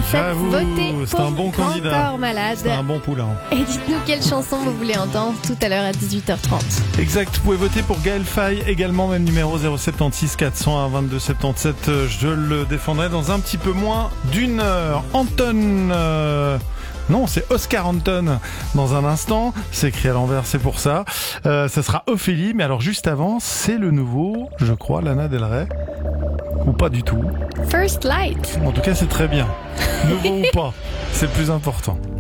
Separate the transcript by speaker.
Speaker 1: WhatsApp,
Speaker 2: J'avoue,
Speaker 1: votez
Speaker 2: c'est
Speaker 1: pour
Speaker 2: un bon candidat.
Speaker 1: Encore Malade.
Speaker 2: C'est un bon poulain.
Speaker 1: Et dites-nous quelle chanson vous voulez entendre tout à l'heure à 18h30.
Speaker 2: Exact, vous pouvez voter pour Gaël Faye, également même numéro 076 400 à 22 77. Je le défendrai dans un petit peu moins d'une heure. Anton... Non, c'est Oscar Anton dans un instant. C'est écrit à l'envers, c'est pour ça. Ça sera Ophélie, mais alors juste avant, c'est le nouveau, je crois, Lana Del Rey. Ou pas du tout.
Speaker 1: First Light.
Speaker 2: En tout cas, c'est très bien. Nouveau ou pas, c'est le plus important.